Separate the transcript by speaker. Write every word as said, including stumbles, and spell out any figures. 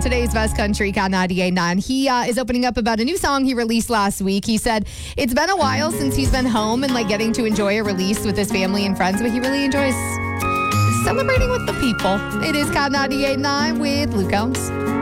Speaker 1: Today's Best Country, Cat ninety-eight point nine. He uh, is opening up about a new song he released last week. He said it's been a while since he's been home and like getting to enjoy a release with his family and friends, but he really enjoys celebrating with the people. It is Cat ninety-eight point nine with Luke Combs.